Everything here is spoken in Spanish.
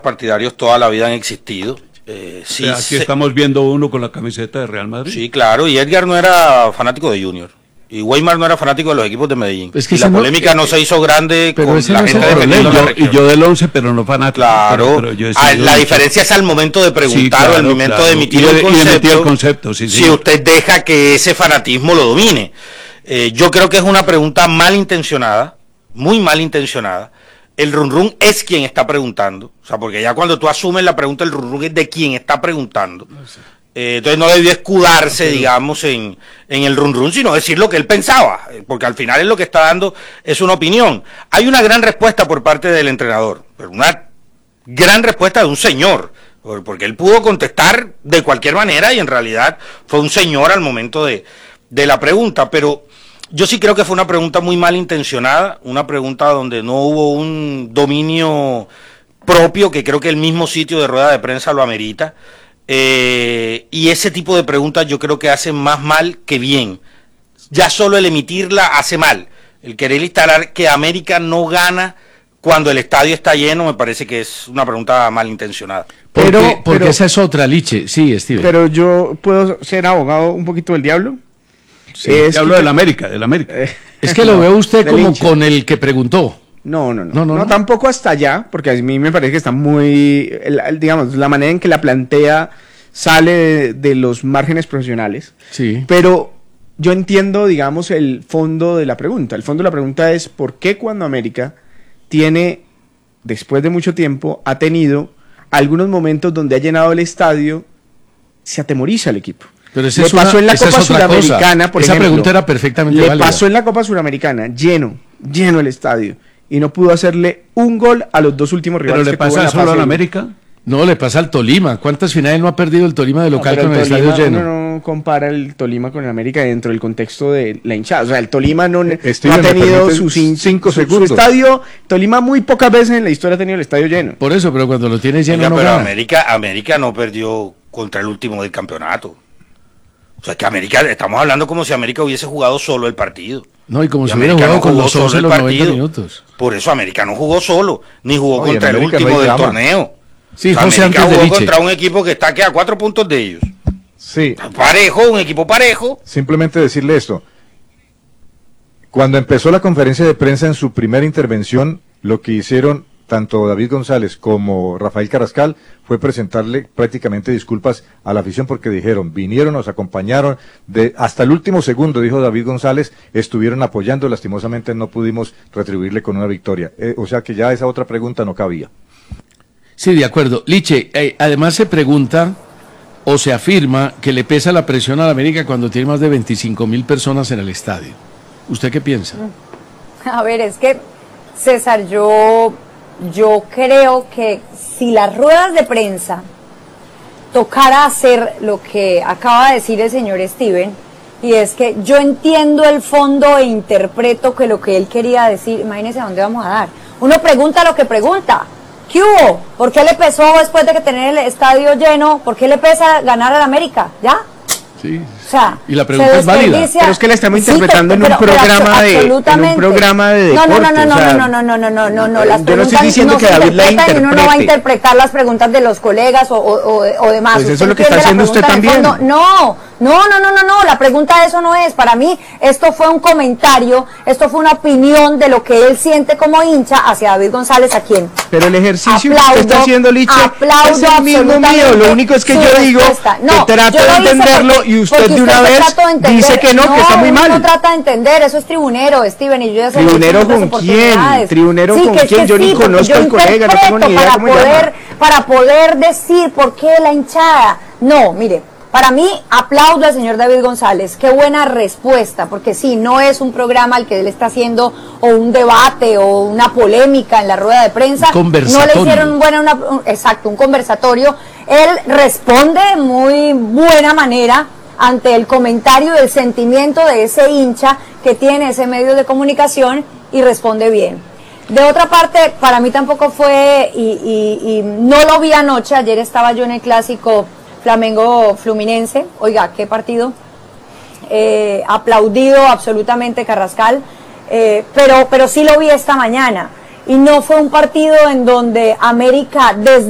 periodistas partidarios toda la vida han existido. Sí, o sea, aquí estamos viendo uno con la camiseta de Real Madrid. Sí, claro, y Edgar no era fanático de Junior. Y Weimar no era fanático de los equipos de Medellín. Es que y la polémica no se hizo grande con la gente defendiendo la región. Y yo del 11, pero no fanático. Claro, pero yo la diferencia es al momento de preguntar, sí, claro, o al momento de emitir el concepto. Sí, si usted deja que ese fanatismo lo domine. Yo creo que es una pregunta malintencionada, muy malintencionada. El run run es quien está preguntando. O sea, porque ya cuando tú asumes la pregunta, el run run es de quien está preguntando. No sé. Entonces no debió escudarse, digamos, en el run run, sino decir lo que él pensaba, porque al final es lo que está dando, es una opinión. Hay una gran respuesta por parte del entrenador, pero una gran respuesta de un señor, porque él pudo contestar de cualquier manera y en realidad fue un señor al momento de la pregunta, pero yo sí creo que fue una pregunta muy malintencionada, una pregunta donde no hubo un dominio propio, que creo que el mismo sitio de rueda de prensa lo amerita. Y ese tipo de preguntas yo creo que hacen más mal que bien. Ya solo el emitirla hace mal. El querer instalar que América no gana cuando el estadio está lleno me parece que es una pregunta malintencionada. Porque esa es otra, Liche. Sí, Steven. Pero yo puedo ser abogado un poquito del diablo. Sí, el diablo del América. Es que lo veo usted como hincha. Con el que preguntó. No, tampoco hasta allá, porque a mí me parece que está muy, digamos, la manera en que la plantea sale de los márgenes profesionales. Sí. Pero yo entiendo, digamos, el fondo de la pregunta. El fondo de la pregunta es ¿por qué cuando América tiene, después de mucho tiempo, ha tenido algunos momentos donde ha llenado el estadio, se atemoriza el equipo? Pero le pasó en la Copa Suramericana, por ejemplo. Esa pregunta era perfectamente válida. Le pasó en la Copa Suramericana, lleno el estadio. Y no pudo hacerle un gol a los dos últimos rivales. ¿Pero le pasa solo a América? No, le pasa al Tolima. ¿Cuántas finales no ha perdido el Tolima de local con el estadio lleno? Uno no compara el Tolima con el América dentro del contexto de la hinchada. O sea, el Tolima no ha tenido sus 5 segundos. Su estadio, Tolima muy pocas veces en la historia ha tenido el estadio lleno. Por eso, pero cuando lo tiene lleno no pero gana. América no perdió contra el último del campeonato. O sea, que América, estamos hablando como si América hubiese jugado solo el partido. No, y como si hubiera jugado con los 11 los 90 minutos. Por eso América no jugó solo, ni jugó contra el último del torneo. Sí, o sea, José, América antes jugó de contra un equipo que está aquí a 4 puntos de ellos. Sí. Parejo, un equipo parejo. Simplemente decirle esto. Cuando empezó la conferencia de prensa en su primera intervención, lo que hicieron tanto David González como Rafael Carrascal fue presentarle prácticamente disculpas a la afición porque dijeron, vinieron, nos acompañaron, hasta el último segundo, dijo David González, estuvieron apoyando, lastimosamente no pudimos retribuirle con una victoria. O sea que ya esa otra pregunta no cabía. Sí, de acuerdo. Liche, además se pregunta o se afirma que le pesa la presión a la América cuando tiene más de 25,000 personas en el estadio. ¿Usted qué piensa? A ver, es que, César, yo creo que si las ruedas de prensa tocara hacer lo que acaba de decir el señor Steven, y es que yo entiendo el fondo e interpreto que lo que él quería decir, imagínense a dónde vamos a dar. Uno pregunta lo que pregunta. ¿Qué hubo? ¿Por qué le pesó después de que tener el estadio lleno? ¿Por qué le pesa ganar al América? ¿Ya? Sí. O sea, y la pregunta es válida. Pero es que la estamos interpretando en un programa de deporte. No. Las yo no estoy diciendo que David la interprete. Uno no va a interpretar las preguntas de los colegas o demás. Pues eso es lo que está haciendo usted también. No. La pregunta de eso no es. Para mí, esto fue un comentario, esto fue una opinión de lo que él siente como hincha hacia David González, a quien pero el ejercicio que usted está haciendo, Liche, es el mismo mío. Lo único es que yo digo que trato de entenderlo y usted de una vez dice que no, que está muy mal. No trata de entender, eso es tribunero, Steven, y yo ya sé. ¿Tribunero con quién? ¿Tribunero con quién? Yo ni conozco al colega, no tengo ni idea cómo llama. Para poder decir por qué la hinchada. No, mire, para mí, aplaudo al señor David González, qué buena respuesta, porque sí, no es un programa al que él está haciendo o un debate o una polémica en la rueda de prensa. Un conversatorio. No le hicieron un conversatorio. Él responde de muy buena manera ante el comentario del sentimiento de ese hincha que tiene ese medio de comunicación y responde bien. De otra parte, para mí tampoco fue, y no lo vi anoche, ayer estaba yo en el clásico Flamengo-Fluminense, oiga, qué partido, aplaudido absolutamente Carrascal, pero sí lo vi esta mañana, y no fue un partido en donde América desde